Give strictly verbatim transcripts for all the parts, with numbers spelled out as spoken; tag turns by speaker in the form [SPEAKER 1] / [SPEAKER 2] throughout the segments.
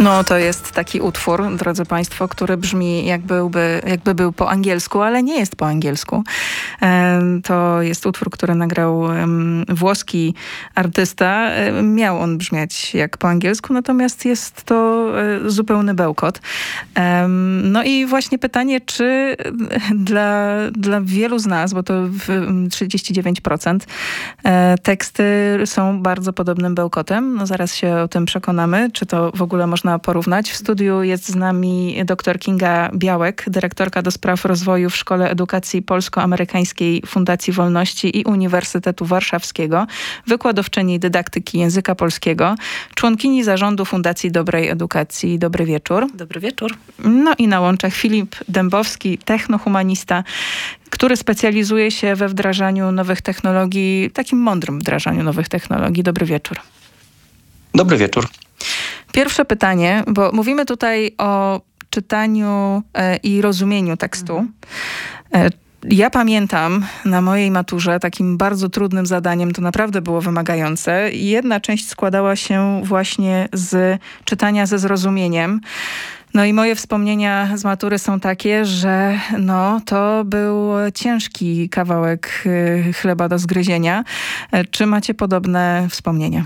[SPEAKER 1] No to jest taki utwór, drodzy Państwo, który brzmi jak byłby, jakby był po angielsku, ale nie jest po angielsku. To jest utwór, który nagrał włoski artysta. Miał on brzmieć jak po angielsku, natomiast jest to zupełny bełkot. No i właśnie pytanie, czy dla, dla wielu z nas, bo to trzydzieści dziewięć procent, teksty są bardzo podobnym bełkotem. No zaraz się o tym przekonamy, czy to w ogóle można porównać. W studiu jest z nami dr Kinga Białek, dyrektorka do spraw rozwoju w Szkole Edukacji Polsko-Amerykańskiej Fundacji Wolności i Uniwersytetu Warszawskiego, wykładowczyni dydaktyki języka polskiego, członkini zarządu Fundacji Dobrej Edukacji. Dobry wieczór.
[SPEAKER 2] Dobry wieczór.
[SPEAKER 1] No i na łączach Filip Dębowski, technohumanista, który specjalizuje się we wdrażaniu nowych technologii, takim mądrym wdrażaniu nowych technologii. Dobry wieczór.
[SPEAKER 3] Dobry wieczór.
[SPEAKER 1] Pierwsze pytanie, bo mówimy tutaj o czytaniu e, i rozumieniu tekstu. E, ja pamiętam na mojej maturze takim bardzo trudnym zadaniem, to naprawdę było wymagające. Jedna część składała się właśnie z czytania ze zrozumieniem. No i moje wspomnienia z matury są takie, że no to był ciężki kawałek y, chleba do zgryzienia. E, czy macie podobne wspomnienia?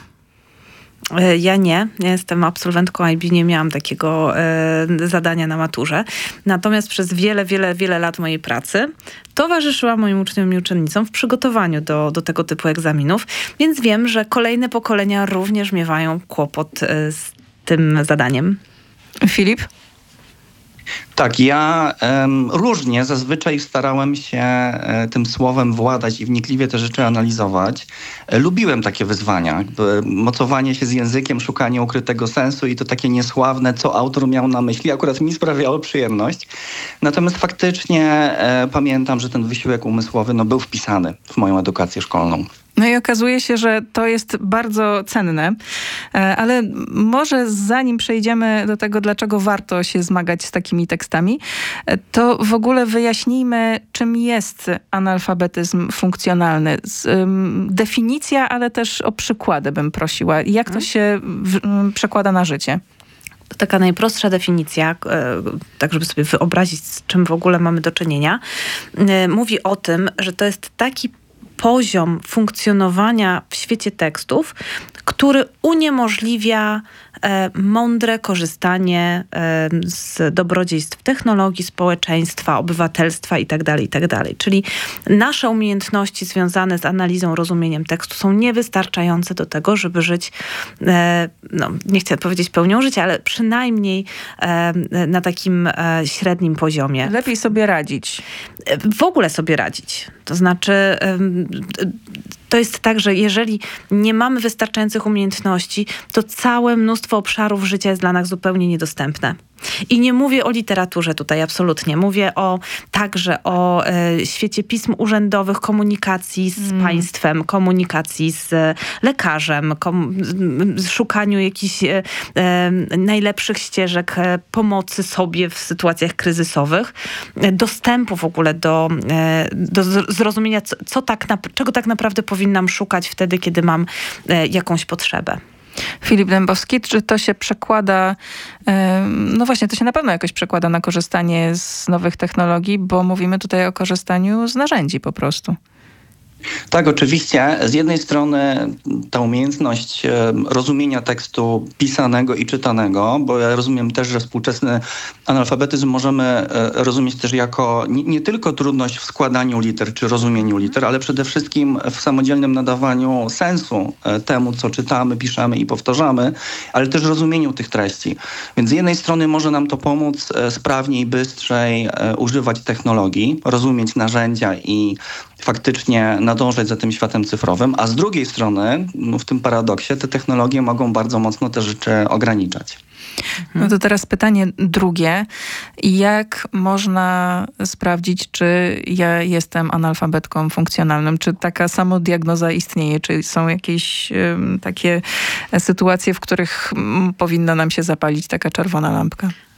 [SPEAKER 2] Ja nie. Ja jestem absolwentką I B, nie miałam takiego e, zadania na maturze. Natomiast przez wiele, wiele, wiele lat mojej pracy towarzyszyłam moim uczniom i uczennicom w przygotowaniu do, do tego typu egzaminów, więc wiem, że kolejne pokolenia również miewają kłopot e, z tym zadaniem.
[SPEAKER 1] Filip?
[SPEAKER 3] Tak, ja um, różnie zazwyczaj starałem się e, tym słowem władać i wnikliwie te rzeczy analizować. E, lubiłem takie wyzwania, jakby mocowanie się z językiem, szukanie ukrytego sensu i to takie niesławne, co autor miał na myśli, akurat mi sprawiało przyjemność. Natomiast faktycznie e, pamiętam, że ten wysiłek umysłowy no, był wpisany w moją edukację szkolną.
[SPEAKER 1] No i okazuje się, że to jest bardzo cenne, ale może zanim przejdziemy do tego, dlaczego warto się zmagać z takimi tekstami, to w ogóle wyjaśnijmy, czym jest analfabetyzm funkcjonalny. Definicja, ale też o przykłady bym prosiła. Jak to się w, przekłada na życie?
[SPEAKER 2] To taka najprostsza definicja, tak żeby sobie wyobrazić, z czym w ogóle mamy do czynienia, mówi o tym, że to jest taki poziom funkcjonowania w świecie tekstów, który uniemożliwia e, mądre korzystanie e, z dobrodziejstw technologii, społeczeństwa, obywatelstwa itd., itd. Czyli nasze umiejętności związane z analizą, rozumieniem tekstu są niewystarczające do tego, żeby żyć, e, no, nie chcę powiedzieć pełnią życia, ale przynajmniej e, na takim e, średnim poziomie.
[SPEAKER 1] Lepiej sobie radzić.
[SPEAKER 2] W ogóle sobie radzić. To znaczy, to jest tak, że jeżeli nie mamy wystarczających umiejętności, to całe mnóstwo obszarów życia jest dla nas zupełnie niedostępne. I nie mówię o literaturze tutaj absolutnie. Mówię o, także o e, świecie pism urzędowych, komunikacji z mm. państwem, komunikacji z lekarzem, kom, z szukaniu jakichś e, e, najlepszych ścieżek e, pomocy sobie w sytuacjach kryzysowych, e, dostępu w ogóle do, e, do zrozumienia, co, co tak na, czego tak naprawdę powinnam szukać wtedy, kiedy mam e, jakąś potrzebę.
[SPEAKER 1] Filip Dębowski, czy to się przekłada, no właśnie, to się na pewno jakoś przekłada na korzystanie z nowych technologii, bo mówimy tutaj o korzystaniu z narzędzi po prostu.
[SPEAKER 3] Tak, oczywiście. Z jednej strony ta umiejętność rozumienia tekstu pisanego i czytanego, bo ja rozumiem też, że współczesny analfabetyzm możemy rozumieć też jako nie, nie tylko trudność w składaniu liter czy rozumieniu liter, ale przede wszystkim w samodzielnym nadawaniu sensu temu, co czytamy, piszemy i powtarzamy, ale też rozumieniu tych treści. Więc z jednej strony może nam to pomóc sprawniej, bystrzej używać technologii, rozumieć narzędzia i faktycznie nadążać za tym światem cyfrowym, a z drugiej strony, no w tym paradoksie, te technologie mogą bardzo mocno te rzeczy ograniczać.
[SPEAKER 1] No to teraz pytanie drugie. Jak można sprawdzić, czy ja jestem analfabetką funkcjonalną? Czy taka samodiagnoza istnieje? Czy są jakieś um, takie sytuacje, w których um, powinna nam się zapalić taka czerwona lampka?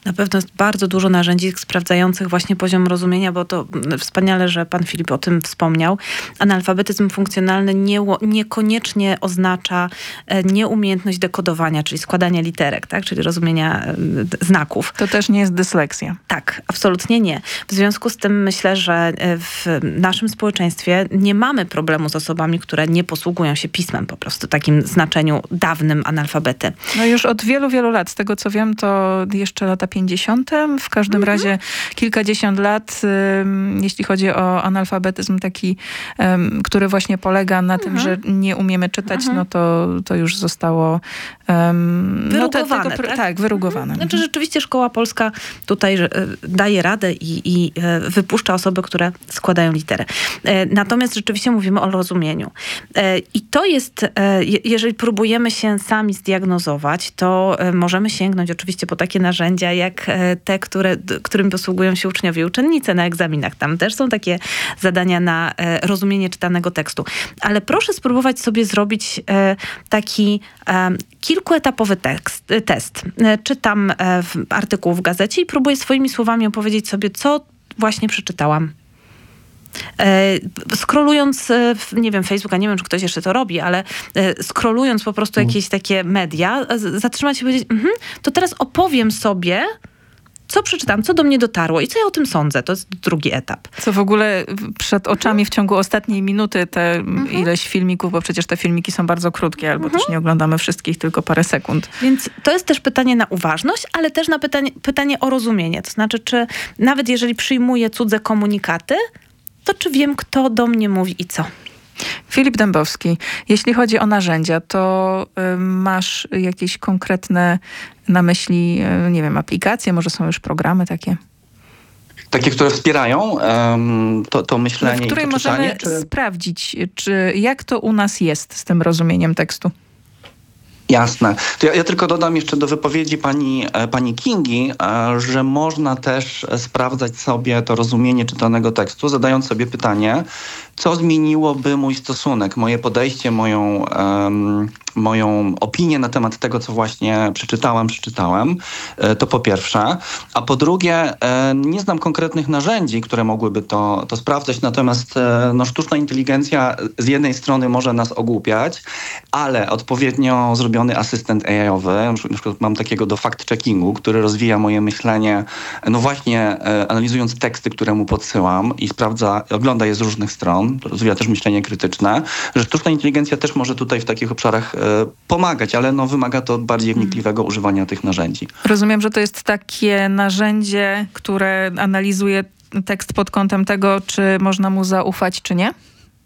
[SPEAKER 2] Na pewno jest bardzo dużo narzędzi sprawdzających właśnie poziom rozumienia, bo to wspaniale, że pan Filip o tym wspomniał. Analfabetyzm funkcjonalny nie, niekoniecznie oznacza nieumiejętność dekodowania, czyli składania literek, tak? Czyli rozumienia znaków.
[SPEAKER 1] To też nie jest dysleksja.
[SPEAKER 2] Tak, absolutnie nie. W związku z tym myślę, że w naszym społeczeństwie nie mamy problemu z osobami, które nie posługują się pismem po prostu, w takim znaczeniu dawnym analfabety.
[SPEAKER 1] No już od wielu, wielu lat. Z tego co wiem, to jeszcze lata pięćdziesiąte. W każdym mhm. razie kilkadziesiąt lat, jeśli chodzi o analfabetyzm taki, który właśnie polega na mhm. tym, że nie umiemy czytać, mhm. no to, to już zostało um,
[SPEAKER 2] wyrugowane.
[SPEAKER 1] No te, tego,
[SPEAKER 2] tak?
[SPEAKER 1] tak, wyrugowane.
[SPEAKER 2] Znaczy rzeczywiście szkoła polska tutaj daje radę i, i wypuszcza osoby, które składają litery. Natomiast rzeczywiście mówimy o rozumieniu. I to jest, jeżeli próbujemy się sami zdiagnozować, to możemy sięgnąć oczywiście po takie narzędzia, jak te, które, którym posługują się uczniowie i uczennice na egzaminach. Tam też są takie zadania na rozumienie czytanego tekstu. Ale proszę spróbować sobie zrobić taki kilkuetapowy tekst, test. Czytam artykuł w gazecie i próbuję swoimi słowami opowiedzieć sobie, co właśnie przeczytałam. Scrollując, nie wiem, Facebooka, nie wiem, czy ktoś jeszcze to robi, ale scrollując po prostu jakieś takie media, zatrzymać się i powiedzieć, mhm, to teraz opowiem sobie, co przeczytałam, co do mnie dotarło i co ja o tym sądzę. To jest drugi etap.
[SPEAKER 1] Co w ogóle przed oczami w ciągu ostatniej minuty te mhm. ileś filmików, bo przecież te filmiki są bardzo krótkie, albo mhm. też nie oglądamy wszystkich, tylko parę sekund.
[SPEAKER 2] Więc to jest też pytanie na uważność, ale też na pytanie, pytanie o rozumienie. To znaczy, czy nawet jeżeli przyjmuję cudze komunikaty, to czy wiem, kto do mnie mówi i co?
[SPEAKER 1] Filip Dębowski, jeśli chodzi o narzędzia, to y, masz jakieś konkretne na myśli, y, nie wiem, aplikacje, może są już programy takie?
[SPEAKER 3] Takie, które wspierają um, to, to myślenie
[SPEAKER 1] w której
[SPEAKER 3] i to czytanie,
[SPEAKER 1] możemy
[SPEAKER 3] czy...
[SPEAKER 1] sprawdzić, czy jak to u nas jest z tym rozumieniem tekstu?
[SPEAKER 3] Jasne. To ja, ja tylko dodam jeszcze do wypowiedzi pani, pani Kingi, że można też sprawdzać sobie to rozumienie czytanego tekstu, zadając sobie pytanie, co zmieniłoby mój stosunek, moje podejście, moją, um, moją opinię na temat tego, co właśnie przeczytałam, przeczytałem. To po pierwsze. A po drugie, nie znam konkretnych narzędzi, które mogłyby to, to sprawdzać, natomiast no, sztuczna inteligencja z jednej strony może nas ogłupiać, ale odpowiednio zrobiony asystent A I-owy, na przykład mam takiego do fact-checkingu, który rozwija moje myślenie, no właśnie analizując teksty, które mu podsyłam i sprawdza, ogląda je z różnych stron, rozwija też myślenie krytyczne, że sztuczna inteligencja też może tutaj w takich obszarach e, pomagać, ale no, wymaga to bardziej wnikliwego hmm. używania tych narzędzi.
[SPEAKER 1] Rozumiem, że to jest takie narzędzie, które analizuje tekst pod kątem tego, czy można mu zaufać, czy nie?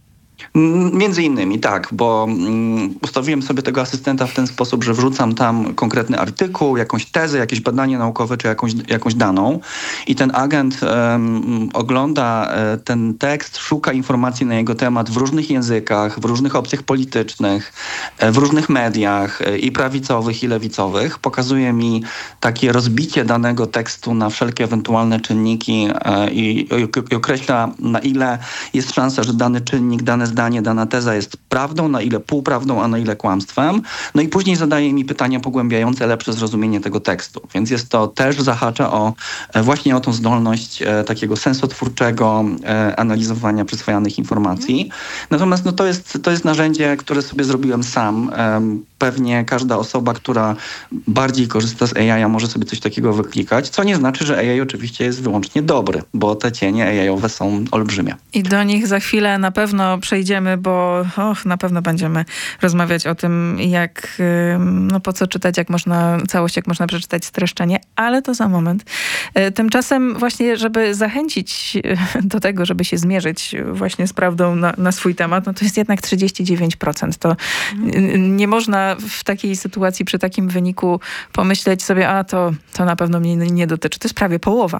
[SPEAKER 3] Między innymi tak, bo um, ustawiłem sobie tego asystenta w ten sposób, że wrzucam tam konkretny artykuł, jakąś tezę, jakieś badanie naukowe czy jakąś, jakąś daną i ten agent um, ogląda um, ten tekst, szuka informacji na jego temat w różnych językach, w różnych opcjach politycznych, w różnych mediach i prawicowych i lewicowych. Pokazuje mi takie rozbicie danego tekstu na wszelkie ewentualne czynniki um, i, i, i określa, na ile jest szansa, że dany czynnik, dane zdanie, dana teza jest prawdą, na ile półprawdą, a na ile kłamstwem. No i później zadaje mi pytania pogłębiające lepsze zrozumienie tego tekstu. Więc jest to też zahacza o właśnie o tą zdolność e, takiego sensotwórczego e, analizowania przyswajanych informacji. Natomiast no, to, jest, to jest narzędzie, które sobie zrobiłem sam. E, pewnie każda osoba, która bardziej korzysta z A I, może sobie coś takiego wyklikać, co nie znaczy, że A I oczywiście jest wyłącznie dobry, bo te cienie A I-owe są olbrzymie.
[SPEAKER 1] I do nich za chwilę na pewno przejdziemy, bo och, na pewno będziemy rozmawiać o tym, jak, no po co czytać, jak można, całość, jak można przeczytać streszczenie, ale to za moment. Tymczasem właśnie, żeby zachęcić do tego, żeby się zmierzyć właśnie z prawdą na, na swój temat, no to jest jednak trzydzieści dziewięć procent. To mhm. nie można w takiej sytuacji, przy takim wyniku pomyśleć sobie, a to, to na pewno mnie nie dotyczy. To jest prawie połowa.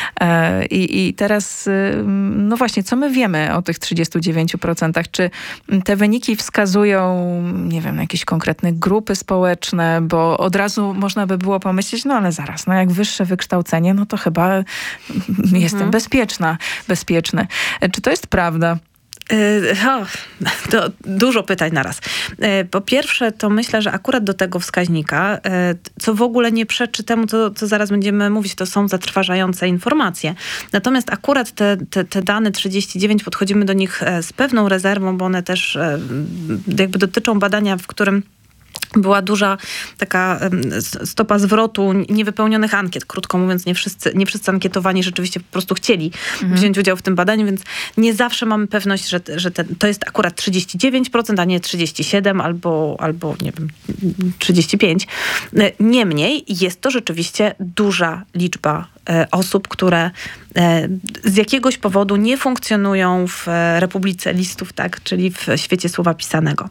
[SPEAKER 1] I, i teraz, no właśnie, co my wiemy o tych trzydziestu dziewięciu procentach? Czy te wyniki wskazują, nie wiem, na jakieś konkretne grupy społeczne, bo od razu można by było pomyśleć, no ale zaraz, no jak wyższe wykształcenie, no to chyba mhm. jestem bezpieczna, bezpieczny. Czy to jest prawda?
[SPEAKER 2] O, to dużo pytań naraz. Po pierwsze, to myślę, że akurat do tego wskaźnika, co w ogóle nie przeczy temu, co, co zaraz będziemy mówić, to są zatrważające informacje. Natomiast akurat te, te, te dane trzydzieści dziewięć, podchodzimy do nich z pewną rezerwą, bo one też jakby dotyczą badania, w którym była duża taka stopa zwrotu niewypełnionych ankiet. Krótko mówiąc, nie wszyscy, nie wszyscy ankietowani rzeczywiście po prostu chcieli mhm. wziąć udział w tym badaniu, więc nie zawsze mamy pewność, że, że ten, to jest akurat trzydzieści dziewięć procent, a nie trzydzieści siedem albo, albo nie wiem, trzydzieści pięć. Niemniej jest to rzeczywiście duża liczba osób, które z jakiegoś powodu nie funkcjonują w Republice Listów, tak, czyli w świecie słowa pisanego.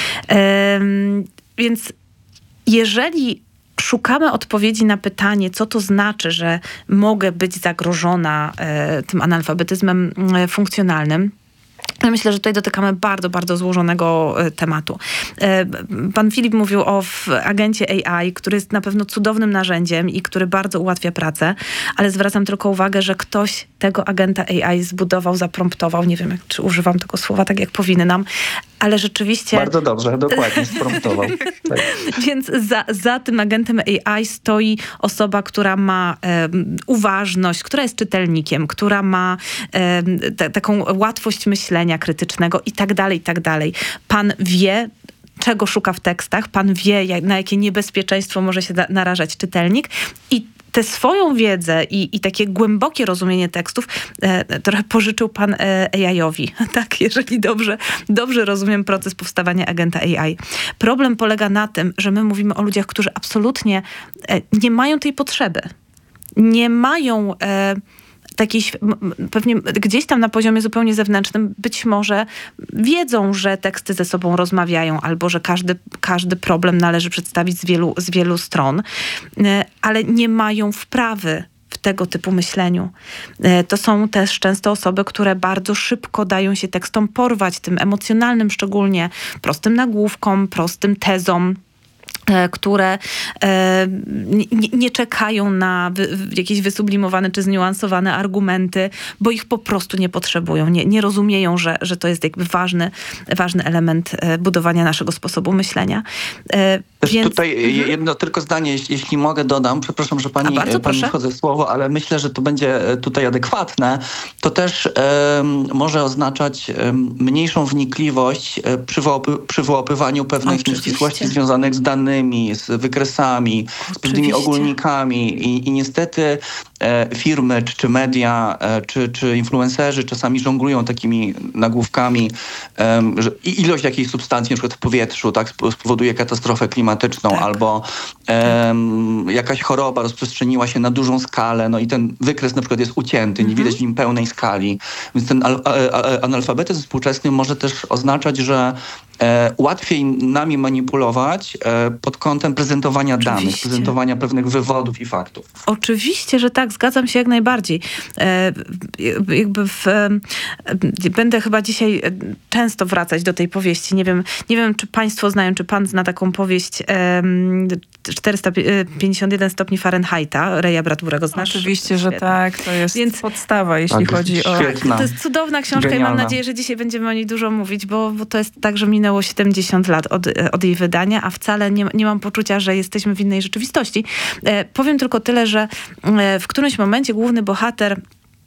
[SPEAKER 2] Więc jeżeli szukamy odpowiedzi na pytanie, co to znaczy, że mogę być zagrożona e, tym analfabetyzmem e, funkcjonalnym, ja myślę, że tutaj dotykamy bardzo, bardzo złożonego e, tematu. E, pan Filip mówił o w agencie A I, który jest na pewno cudownym narzędziem i który bardzo ułatwia pracę, ale zwracam tylko uwagę, że ktoś tego agenta A I zbudował, zapromptował. Nie wiem, jak, czy używam tego słowa tak, jak powinnam, ale rzeczywiście...
[SPEAKER 3] Bardzo dobrze, dokładnie, spromptował. Tak.
[SPEAKER 2] Więc za, za tym agentem A I stoi osoba, która ma e, uważność, która jest czytelnikiem, która ma e, t- taką łatwość myślenia krytycznego i tak dalej, i tak dalej. Pan wie, czego szuka w tekstach, pan wie, jak, na jakie niebezpieczeństwo może się da- narażać czytelnik i tę swoją wiedzę i, i takie głębokie rozumienie tekstów e, trochę pożyczył pan e, A I-owi. Tak, jeżeli dobrze, dobrze rozumiem proces powstawania agenta A I. Problem polega na tym, że my mówimy o ludziach, którzy absolutnie e, nie mają tej potrzeby. Nie mają... E, takiej, pewnie gdzieś tam na poziomie zupełnie zewnętrznym być może wiedzą, że teksty ze sobą rozmawiają albo że każdy, każdy problem należy przedstawić z wielu, z wielu stron, ale nie mają wprawy w tego typu myśleniu. To są też często osoby, które bardzo szybko dają się tekstom porwać, tym emocjonalnym szczególnie, prostym nagłówkom, prostym tezom, które e, nie, nie czekają na wy, jakieś wysublimowane czy zniuansowane argumenty, bo ich po prostu nie potrzebują. Nie, nie rozumieją, że, że to jest jakby ważny, ważny element budowania naszego sposobu myślenia. E,
[SPEAKER 3] Też
[SPEAKER 2] więc...
[SPEAKER 3] tutaj jedno tylko zdanie, jeśli, jeśli mogę dodam. Przepraszam, że pani, pani wchodzę w słowo, ale myślę, że to będzie tutaj adekwatne. To też um, może oznaczać um, mniejszą wnikliwość przy, wyłapy, przy wyłapywaniu pewnych
[SPEAKER 2] Oczywiście.
[SPEAKER 3] nieścisłości związanych z danymi, z wykresami, z pewnymi ogólnikami i, i niestety e, firmy, czy, czy media, e, czy, czy influencerzy czasami żonglują takimi nagłówkami, e, że ilość jakiejś substancji, na przykład w powietrzu, tak, spowoduje katastrofę klimatyczną, tak. albo e, jakaś choroba rozprzestrzeniła się na dużą skalę, no i ten wykres na przykład jest ucięty, nie widać w nim pełnej skali. Więc ten al, a, analfabetyzm współczesny może też oznaczać, że E, łatwiej nami manipulować e, pod kątem prezentowania Oczywiście. danych, prezentowania pewnych wywodów i faktów.
[SPEAKER 2] Oczywiście, że tak, zgadzam się jak najbardziej. E, jakby w, e, będę chyba dzisiaj często wracać do tej powieści. Nie wiem, nie wiem, czy państwo znają, czy pan zna taką powieść e, czterysta pięćdziesiąt jeden stopni Fahrenheita, Raya Bradburego. Znasz?
[SPEAKER 1] Oczywiście, że tak. To jest Więc, podstawa, jeśli
[SPEAKER 3] tak,
[SPEAKER 1] chodzi o...
[SPEAKER 3] Świetna.
[SPEAKER 2] To jest cudowna książka Genialna. I mam nadzieję, że dzisiaj będziemy o niej dużo mówić, bo, bo to jest tak, że minęło siedemdziesiąt lat od, od jej wydania, a wcale nie, nie mam poczucia, że jesteśmy w innej rzeczywistości. E, powiem tylko tyle, że e, w którymś momencie główny bohater,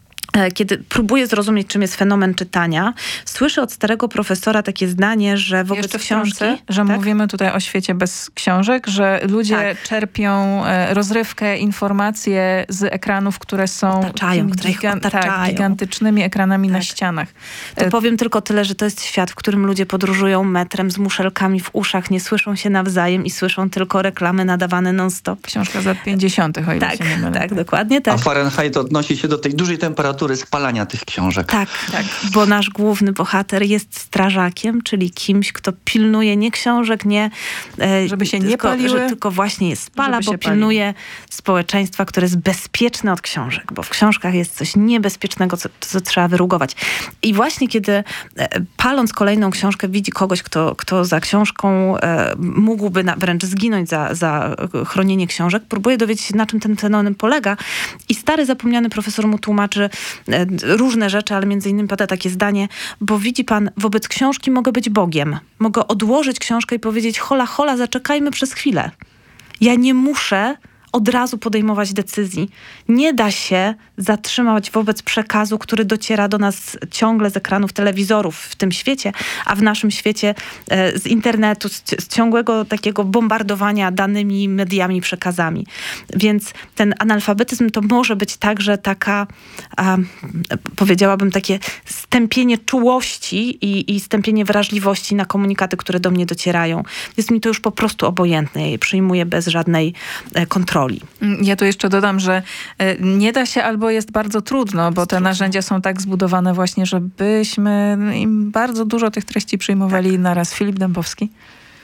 [SPEAKER 2] kiedy próbuje zrozumieć, czym jest fenomen czytania, słyszy od starego profesora takie zdanie, że wobec
[SPEAKER 1] Jeszcze
[SPEAKER 2] książki...
[SPEAKER 1] Wtrącę, że tak? mówimy tutaj o świecie bez książek, że ludzie tak. czerpią rozrywkę, informacje z ekranów, które są
[SPEAKER 2] otaczają, które ich otaczają.
[SPEAKER 1] Tak, gigantycznymi ekranami tak. na ścianach.
[SPEAKER 2] To powiem tylko tyle, że to jest świat, w którym ludzie podróżują metrem z muszelkami w uszach, nie słyszą się nawzajem i słyszą tylko reklamy nadawane non-stop.
[SPEAKER 1] Książka z lat pięćdziesiątych, o ile
[SPEAKER 2] tak,
[SPEAKER 1] się nie mylę.
[SPEAKER 2] Tak, dokładnie tak.
[SPEAKER 3] A Fahrenheit odnosi się do tej dużej temperatury spalania tych książek.
[SPEAKER 2] Tak, tak, bo nasz główny bohater jest strażakiem, czyli kimś, kto pilnuje nie książek, nie...
[SPEAKER 1] Żeby się nie
[SPEAKER 2] tylko,
[SPEAKER 1] paliły.
[SPEAKER 2] Że tylko właśnie je spala, bo pilnuje pali. społeczeństwa, które jest bezpieczne od książek, bo w książkach jest coś niebezpiecznego, co, co trzeba wyrugować. I właśnie kiedy paląc kolejną książkę widzi kogoś, kto, kto za książką e, mógłby na, wręcz zginąć za, za chronienie książek, próbuje dowiedzieć się, na czym ten fenomen polega i stary zapomniany profesor mu tłumaczy, różne rzeczy, ale między innymi pada takie zdanie, bo widzi pan, wobec książki mogę być Bogiem. Mogę odłożyć książkę i powiedzieć, hola, hola, zaczekajmy przez chwilę. Ja nie muszę od razu podejmować decyzji. Nie da się zatrzymać wobec przekazu, który dociera do nas ciągle z ekranów telewizorów w tym świecie, a w naszym świecie e, z internetu, z, z ciągłego takiego bombardowania danymi, mediami, przekazami. Więc ten analfabetyzm to może być także taka, a, powiedziałabym, takie stępienie czułości i, i stępienie wrażliwości na komunikaty, które do mnie docierają. Jest mi to już po prostu obojętne. Ja je przyjmuję bez żadnej e, kontroli.
[SPEAKER 1] Ja tu jeszcze dodam, że nie da się albo jest bardzo trudno, bo te narzędzia są tak zbudowane właśnie, żebyśmy im bardzo dużo tych treści przyjmowali tak. naraz. Filip Dębowski.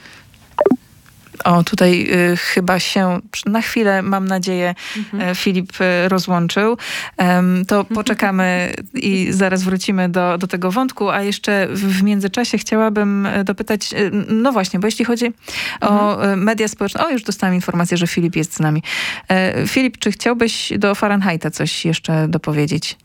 [SPEAKER 1] O, tutaj y, chyba się na chwilę, mam nadzieję, mhm. Filip y, rozłączył. Um, to poczekamy i zaraz wrócimy do, do tego wątku, a jeszcze w, w międzyczasie chciałabym dopytać, y, no właśnie, bo jeśli chodzi mhm. o y, media społeczne, o już dostałam informację, że Filip jest z nami. Y, Filip, czy chciałbyś do Fahrenheita coś jeszcze dopowiedzieć?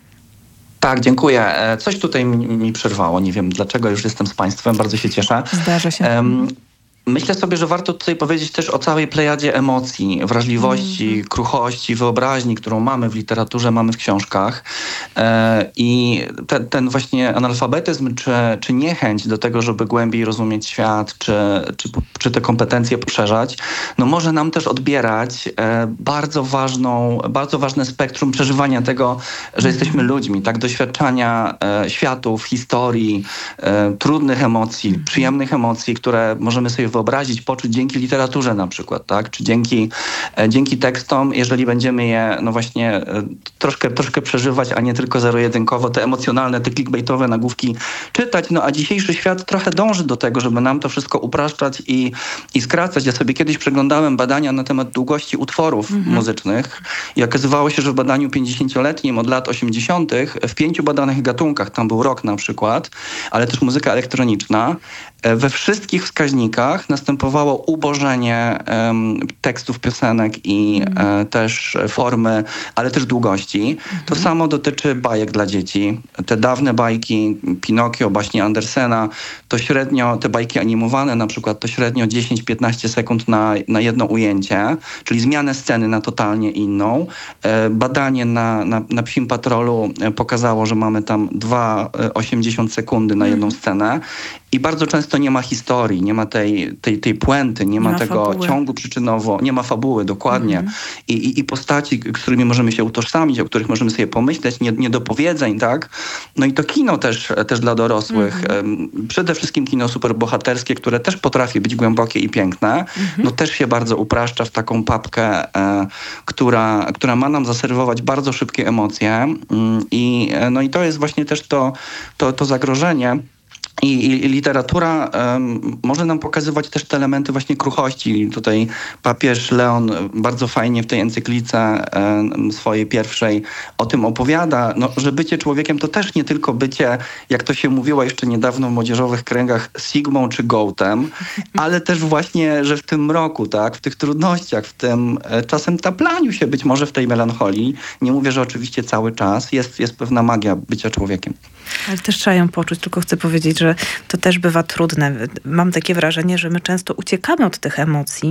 [SPEAKER 3] Tak, dziękuję. Coś tutaj mi, mi przerwało. Nie wiem dlaczego, już jestem z państwem, bardzo się cieszę.
[SPEAKER 1] Zdarza się.
[SPEAKER 3] Um, Myślę sobie, że warto tutaj powiedzieć też o całej plejadzie emocji, wrażliwości, mm. kruchości, wyobraźni, którą mamy w literaturze, mamy w książkach. E, I te, ten właśnie analfabetyzm, czy, czy niechęć do tego, żeby głębiej rozumieć świat, czy, czy, czy te kompetencje poszerzać, no może nam też odbierać e, bardzo ważną, bardzo ważne spektrum przeżywania tego, że mm. jesteśmy ludźmi, tak, doświadczania e, światów, historii, e, trudnych emocji, mm. przyjemnych emocji, które możemy sobie wyobrazić, poczuć dzięki literaturze na przykład, tak? Czy dzięki, e, dzięki tekstom, jeżeli będziemy je, no właśnie, e, troszkę, troszkę przeżywać, a nie tylko zero-jedynkowo te emocjonalne, te clickbaitowe nagłówki czytać. No a dzisiejszy świat trochę dąży do tego, żeby nam to wszystko upraszczać i, i skracać. Ja sobie kiedyś przeglądałem badania na temat długości utworów mhm. muzycznych i okazywało się, że w badaniu pięćdziesięcioletnim od lat osiemdziesiątych w pięciu badanych gatunkach, tam był rock na przykład, ale też muzyka elektroniczna, we wszystkich wskaźnikach następowało ubożenie um, tekstów piosenek i mm. e, też formy, ale też długości. Mm-hmm. To samo dotyczy bajek dla dzieci. Te dawne bajki, Pinokio, baśnie Andersena, to średnio, te bajki animowane na przykład, to średnio dziesięć do piętnastu sekund na, na jedno ujęcie, czyli zmianę sceny na totalnie inną. E, badanie na, na, na Psim Patrolu pokazało, że mamy tam dwa przecinek osiemdziesiąt sekundy na jedną mm. scenę. I bardzo często nie ma historii, nie ma tej, tej, tej puenty, nie, nie ma, ma tego fabuły. Ciągu przyczynowo, nie ma fabuły, dokładnie. Mm. I, i, I postaci, z którymi możemy się utożsamić, o których możemy sobie pomyśleć, nie, nie dopowiedzeń, tak? No i to kino też, też dla dorosłych. Mm. Przede wszystkim kino superbohaterskie, które też potrafi być głębokie i piękne, mm. no też się bardzo upraszcza w taką papkę, e, która, która ma nam zaserwować bardzo szybkie emocje. Mm, i, no i to jest właśnie też to, to, to zagrożenie. I, I literatura um, może nam pokazywać też te elementy właśnie kruchości. Tutaj papież Leon bardzo fajnie w tej encyklice um, swojej pierwszej o tym opowiada, no, że bycie człowiekiem to też nie tylko bycie, jak to się mówiło jeszcze niedawno w młodzieżowych kręgach, Sigmą czy Gołtem, ale też właśnie, że w tym mroku, tak, w tych trudnościach, w tym e, czasem taplaniu się być może w tej melancholii, nie mówię, że oczywiście cały czas, jest, jest pewna magia bycia człowiekiem.
[SPEAKER 2] Ale też trzeba ją poczuć, tylko chcę powiedzieć, że to też bywa trudne. Mam takie wrażenie, że my często uciekamy od tych emocji,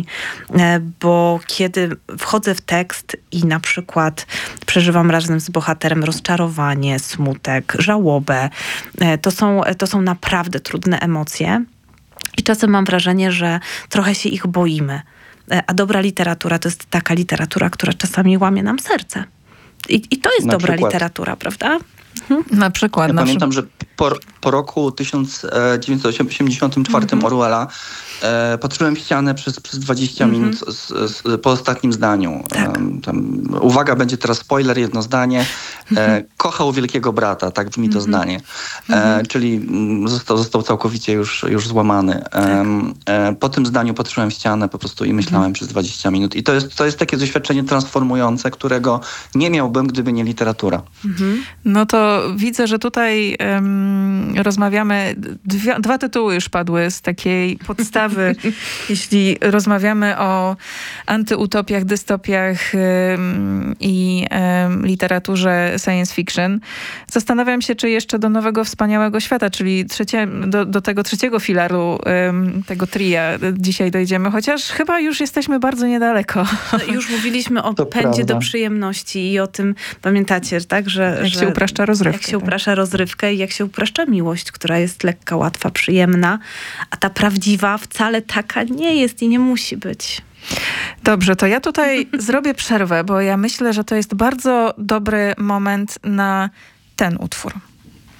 [SPEAKER 2] bo kiedy wchodzę w tekst i na przykład przeżywam razem z bohaterem rozczarowanie, smutek, żałobę, to są, to są naprawdę trudne emocje i czasem mam wrażenie, że trochę się ich boimy. A dobra literatura to jest taka literatura, która czasami łamie nam serce. I, i to jest na dobra przykład. Literatura, prawda?
[SPEAKER 1] Mhm. Na przykład.
[SPEAKER 3] Ja
[SPEAKER 1] na
[SPEAKER 3] pamiętam, że po, po roku tysiąc dziewięćset osiemdziesiątym czwartym mm-hmm. Orwella e, patrzyłem w ścianę przez, przez dwadzieścia mm-hmm. minut z, z, po ostatnim zdaniu. Tak. E, tam, uwaga, będzie teraz spoiler, jedno zdanie. E, kochał wielkiego brata, tak brzmi to mm-hmm. zdanie. E, czyli został, został całkowicie już, już złamany. E, tak. e, po tym zdaniu patrzyłem w ścianę po prostu i myślałem mm-hmm. przez dwadzieścia minut. I to jest, to jest takie doświadczenie transformujące, którego nie miałbym, gdyby nie literatura.
[SPEAKER 1] Mm-hmm. No to to widzę, że tutaj um, rozmawiamy, dwie, dwa tytuły już padły z takiej podstawy, jeśli rozmawiamy o antyutopiach, dystopiach um, i um, literaturze science fiction. Zastanawiam się, czy jeszcze do Nowego Wspaniałego Świata, czyli trzecie, do, do tego trzeciego filaru um, tego tria dzisiaj dojdziemy, chociaż chyba już jesteśmy bardzo niedaleko.
[SPEAKER 2] No, już mówiliśmy o
[SPEAKER 3] To
[SPEAKER 2] pędzie
[SPEAKER 3] prawda.
[SPEAKER 2] do przyjemności i o tym, pamiętacie, tak, że...
[SPEAKER 1] Jak
[SPEAKER 2] że
[SPEAKER 1] się upraszcza rozrywkę.
[SPEAKER 2] Jak się upraszcza rozrywkę i jak się upraszcza miłość, która jest lekka, łatwa, przyjemna, a ta prawdziwa wcale taka nie jest i nie musi być.
[SPEAKER 1] Dobrze, to ja tutaj zrobię przerwę, bo ja myślę, że to jest bardzo dobry moment na ten utwór.